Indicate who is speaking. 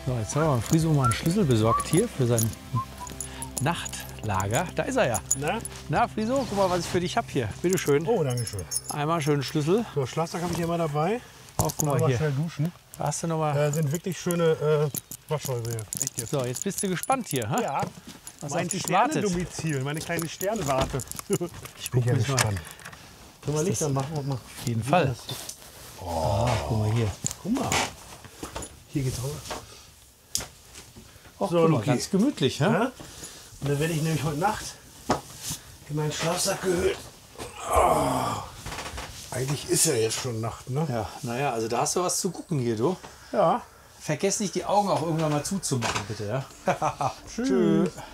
Speaker 1: So, jetzt haben wir Friso mal einen Schlüssel besorgt hier für sein Nachtlager. Da ist er ja. Na, Friso, guck mal, was ich für dich habe hier. Bitte schön.
Speaker 2: Oh, danke schön.
Speaker 1: Einmal schönen Schlüssel.
Speaker 2: So, Schlafsack habe ich hier mal dabei.
Speaker 1: Auch, guck mal
Speaker 2: Mal
Speaker 1: hier.
Speaker 2: schnell duschen.
Speaker 1: Da hast du noch mal.
Speaker 2: Sind wirklich schöne Waschhäuser hier. Echt jetzt.
Speaker 1: So, jetzt bist du gespannt hier. Ha?
Speaker 2: Ja,
Speaker 1: Was
Speaker 2: mein
Speaker 1: auf dich wartet.
Speaker 2: Sternendomizil, meine kleine Sternwarte.
Speaker 1: Ich guck
Speaker 2: ja
Speaker 1: jetzt mal.
Speaker 2: gespannt. Können wir Licht
Speaker 1: das-
Speaker 2: anmachen? Auf
Speaker 1: Auf jeden Fall. Oh, guck mal hier.
Speaker 2: Guck mal. Hier geht's auch.
Speaker 1: Och,
Speaker 2: So,
Speaker 1: guck mal,
Speaker 2: Luki.
Speaker 1: ganz gemütlich. Ha?
Speaker 2: Ja? Und dann werde ich nämlich heute Nacht in meinen Schlafsack gehüllt. Oh. Eigentlich ist ja jetzt schon Nacht, ne?
Speaker 1: Ja, naja, also da hast du was zu gucken hier, du.
Speaker 2: Ja.
Speaker 1: Vergesst nicht, die Augen auch irgendwann mal zuzumachen, bitte. Ja?
Speaker 2: Tschüss.